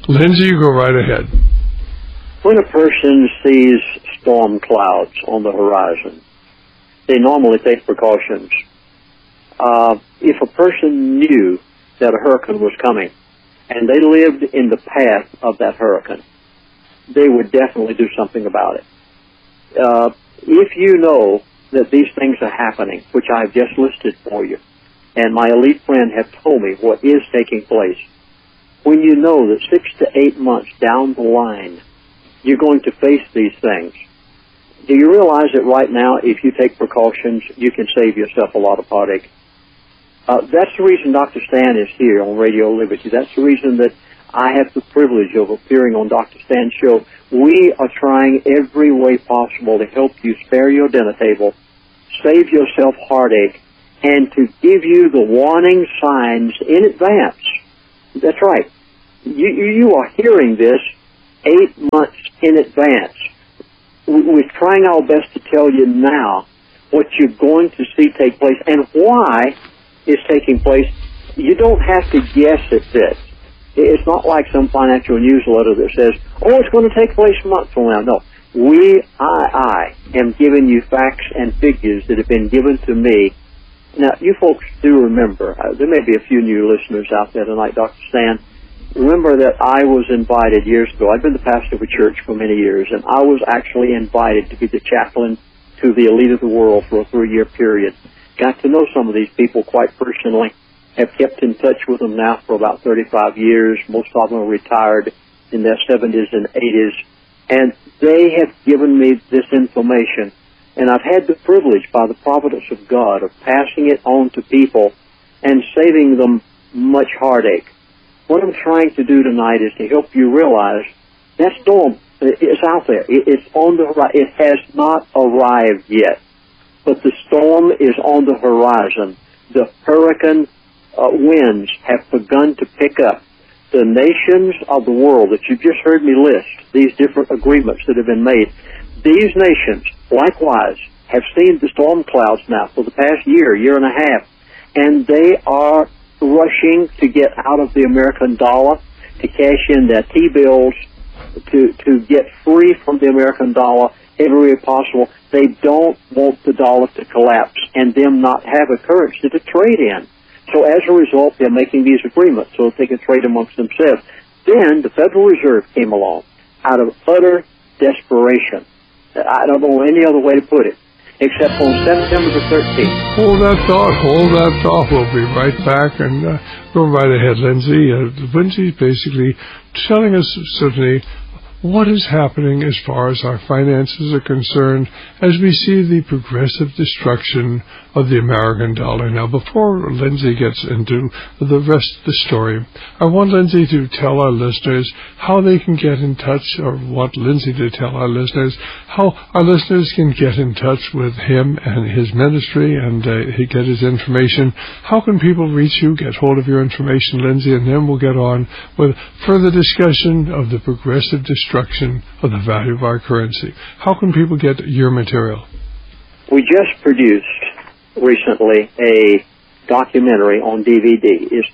Lindsay, you go right ahead. When a person sees storm clouds on the horizon, they normally take precautions. If a person knew that a hurricane was coming and they lived in the path of that hurricane, they would definitely do something about it. If you know that these things are happening, which I've just listed for you, and my elite friend have told me what is taking place, when you know that 6 to 8 months down the line, you're going to face these things, do you realize that right now, if you take precautions, you can save yourself a lot of heartache? That's the reason Dr. Stan is here on Radio Liberty. That's the reason that I have the privilege of appearing on Dr. Stan's show. We are trying every way possible to help you spare your dinner table, save yourself heartache, and to give you the warning signs in advance. That's right. You are hearing this 8 months in advance. We're trying our best to tell you now what you're going to see take place and why it's taking place. You don't have to guess at this. It's not like some financial newsletter that says, oh, it's going to take place a month from now. No. I am giving you facts and figures that have been given to me. Now, you folks do remember, there may be a few new listeners out there tonight, Dr. Stan. Remember that I was invited years ago. I've been the pastor of a church for many years, and I was actually invited to be the chaplain to the elite of the world for a 3-year period. Got to know some of these people quite personally, have kept in touch with them now for about 35 years. Most of them are retired in their 70s and 80s, and they have given me this information, and I've had the privilege, by the providence of God, of passing it on to people and saving them much heartache. What I'm trying to do tonight is to help you realize that storm is out there. It's on the horizon. It has not arrived yet, but the storm is on the horizon. The hurricane winds have begun to pick up. The nations of the world that you just heard me list, these different agreements that have been made, these nations, likewise, have seen the storm clouds now for the past year and a half, and they are rushing to get out of the American dollar, to cash in their T-bills, to get free from the American dollar every way possible. They don't want the dollar to collapse and them not have a currency to trade in. So as a result, they're making these agreements so that they can trade amongst themselves. Then the Federal Reserve came along out of utter desperation. I don't know any other way to put it, except on September the 13th. Hold that thought. We'll be right back, and go right ahead, Lindsay. Lindsay's basically telling us certainly what is happening as far as our finances are concerned as we see the progressive destruction of the American dollar. Now, before Lindsay gets into the rest of the story, I want Lindsay to tell our listeners how they can get in touch, or want Lindsay to tell our listeners how our listeners can get in touch with him and his ministry and get his information. How can people reach you, get hold of your information, Lindsay, and then we'll get on with further discussion of the progressive destruction of the value of our currency. How can people get your material? We just produced recently a documentary on DVD. It's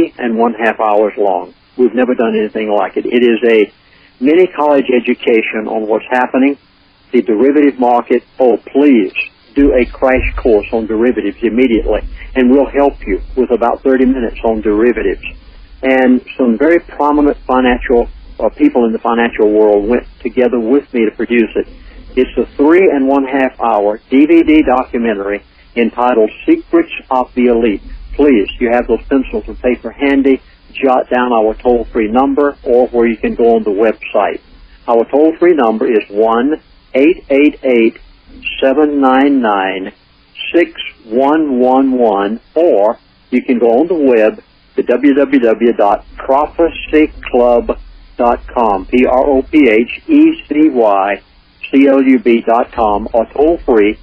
3.5 hours long. We've never done anything like it. It is a mini college education on what's happening, the derivative market. Oh, please do a crash course on derivatives immediately, and we'll help you with about 30 minutes on derivatives. And some very prominent financial people in the financial world went together with me to produce it. It's a 3.5 hour DVD documentary entitled Secrets of the Elite. Please, you have those pencils and paper handy, jot down our toll-free number or where you can go on the website. Our toll-free number is 1-888-799-6111, or you can go on the web to www.prophecyclub.com, PROPHECYCLUB.com, or toll-free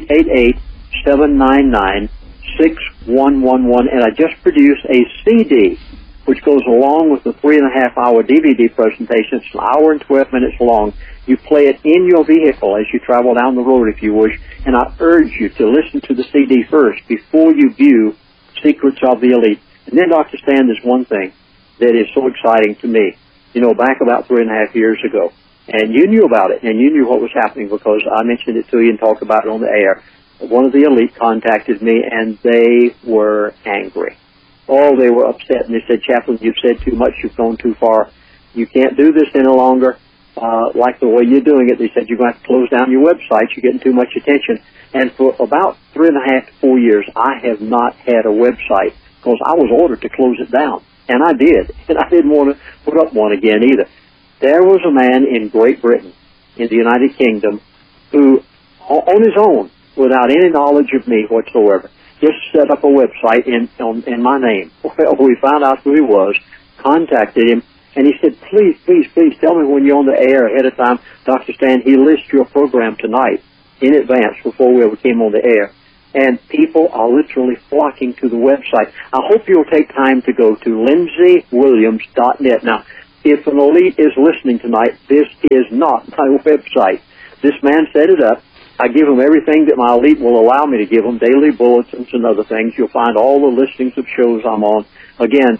888-799-6111. And I just produced a CD which goes along with the 3.5 hour DVD presentation. It's an hour and 12 minutes long. You play it in your vehicle as you travel down the road if you wish, and I urge you to listen to the CD first before you view Secrets of the Elite. And then, Dr. Stan, there's one thing that is so exciting to me. back about 3.5 years ago. And you knew about it, and you knew what was happening because I mentioned it to you and talked about it on the air. One of the elite contacted me, and they were angry. Oh, they were upset, and they said, Chaplain, you've said too much, you've gone too far. You can't do this any longer. Like the way you're doing it, they said, you're going to have to close down your website. You're getting too much attention. And for about 3.5 to 4 years, I have not had a website because I was ordered to close it down. And I did. And I didn't want to put up one again either. There was a man in Great Britain, in the United Kingdom, who, on his own, without any knowledge of me whatsoever, just set up a website in my name. Well, we found out who he was, contacted him, and he said, please, please, please, tell me when you're on the air ahead of time. Dr. Stan, he lists your program tonight in advance before we ever came on the air. And people are literally flocking to the website. I hope you'll take time to go to lindsaywilliams.net. Now, if an elite is listening tonight, this is not my website. This man set it up. I give him everything that my elite will allow me to give him, daily bulletins and other things. You'll find all the listings of shows I'm on. Again,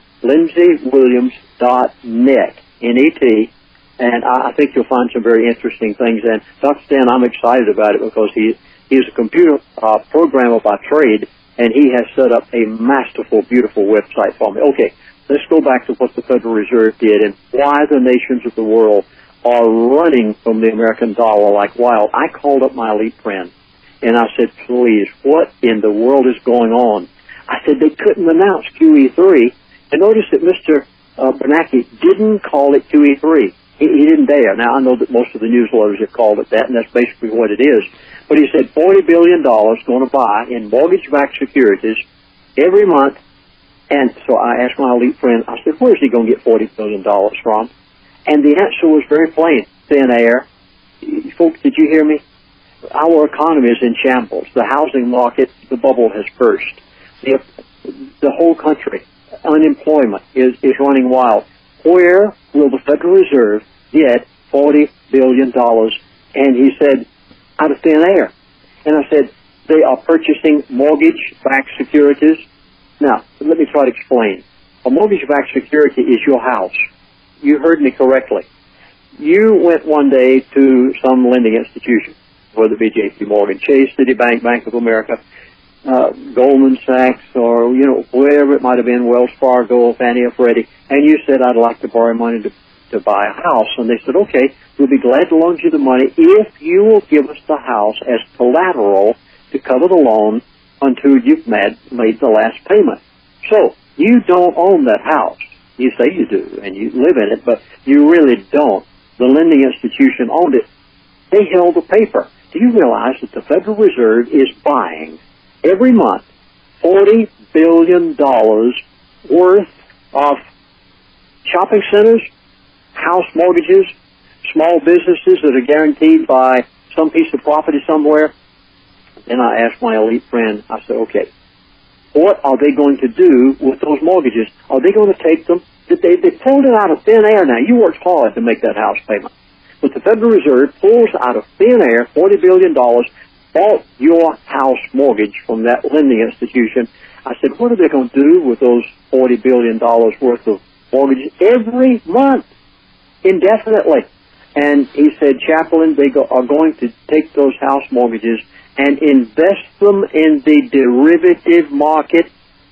lindsaywilliams.net, N-E-T, and I think you'll find some very interesting things. And Dr. Stan, I'm excited about it because he's a computer programmer by trade, and he has set up a masterful, beautiful website for me. Okay, let's go back to what the Federal Reserve did and why the nations of the world are running from the American dollar like wild. I called up my elite friend, and I said, please, what in the world is going on? I said, they couldn't announce QE3. And notice that Mr. Bernanke didn't call it QE3. He didn't dare. Now, I know that most of the newsletters have called it that, and that's basically what it is. But he said $40 billion going to buy in mortgage-backed securities every month. And so I asked my elite friend, I said, where's he going to get $40 billion from? And the answer was very plain, thin air. Folks, did you hear me? Our economy is in shambles. The housing market, the bubble has burst. The whole country, unemployment is running wild. Where will the Federal Reserve get $40 billion? And he said, out of thin air. And I said, they are purchasing mortgage-backed securities. Now, let me try to explain. A mortgage-backed security is your house. You heard me correctly. You went one day to some lending institution, whether it be J.P. Morgan Chase, Citibank, Bank of America, Goldman Sachs, or, wherever it might have been, Wells Fargo, Fannie or Freddie, and you said, I'd like to borrow money to buy a house. And they said, okay, we'll be glad to loan you the money if you will give us the house as collateral to cover the loan until you've made the last payment. So, you don't own that house. You say you do, and you live in it, but you really don't. The lending institution owned it. They held the paper. Do you realize that the Federal Reserve is buying every month $40 billion worth of shopping centers, house mortgages, small businesses that are guaranteed by some piece of property somewhere? Then I asked my elite friend, I said, okay, what are they going to do with those mortgages? Are they going to take them? They pulled it out of thin air now. You worked hard to make that house payment. But the Federal Reserve pulls out of thin air $40 billion, bought your house mortgage from that lending institution. I said, what are they going to do with those $40 billion worth of mortgages every month, indefinitely? And he said, Chaplain, they are going to take those house mortgages and invest them in the derivative market.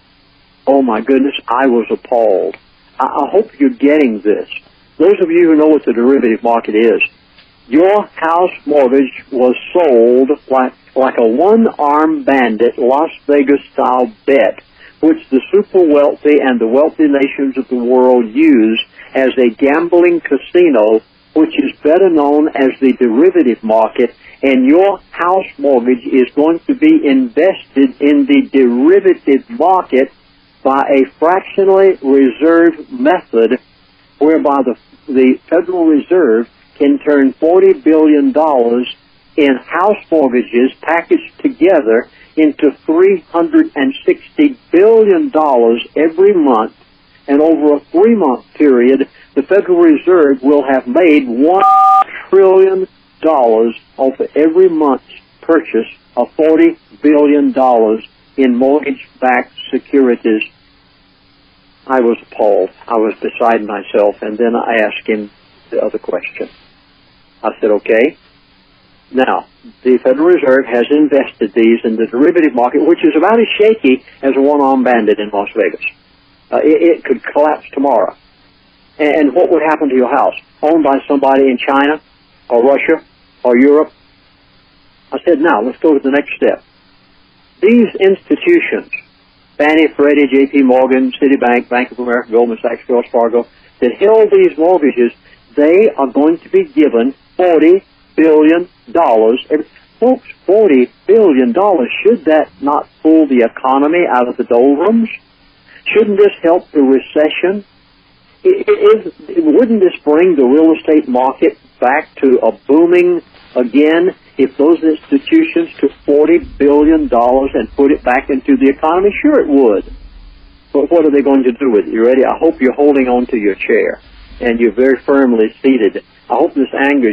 Oh, my goodness, I was appalled. I hope you're getting this. Those of you who know what the derivative market is, your house mortgage was sold like a one-armed bandit Las Vegas-style bet, which the super wealthy and the wealthy nations of the world use as a gambling casino, which is better known as the derivative market, and your house mortgage is going to be invested in the derivative market by a fractionally reserved method whereby the Federal Reserve can turn $40 billion in house mortgages packaged together into $360 billion every month. And over a 3-month period, the Federal Reserve will have made $1 trillion off of every month's purchase of $40 billion in mortgage-backed securities. I was appalled. I was beside myself, and then I asked him the other question. I said, okay, now, the Federal Reserve has invested these in the derivative market, which is about as shaky as a one-armed bandit in Las Vegas. It could collapse tomorrow. And what would happen to your house? Owned by somebody in China or Russia or Europe? I said, now, let's go to the next step. These institutions, Fannie, Freddie, J.P. Morgan, Citibank, Bank of America, Goldman Sachs, Wells Fargo, that held these mortgages, they are going to be given $40 billion. Folks, $40 billion. Should that not pull the economy out of the doldrums? Shouldn't this help the recession? Wouldn't this bring the real estate market back to a booming again if those institutions took $40 billion and put it back into the economy? Sure it would. But what are they going to do with it? You ready? I hope you're holding on to your chair and you're very firmly seated. I hope this angers